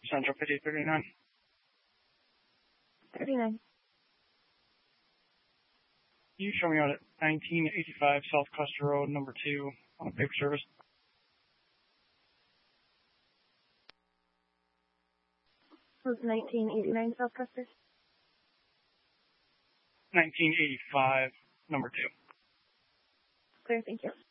Central 5039. 39. You show me out at 1985 South Custer Road, number 2, on a paper service. Was 1989 South Custer? 1985, number 2. Clear, thank you.